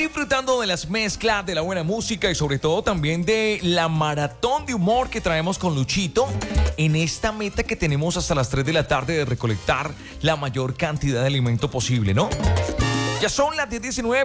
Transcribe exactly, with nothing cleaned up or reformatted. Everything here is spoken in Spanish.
Disfrutando de las mezclas, de la buena música y sobre todo también de la maratón de humor que traemos con Luchito en esta meta que tenemos hasta las tres de la tarde de recolectar la mayor cantidad de alimento posible, ¿no? Ya son las diez diecinueve.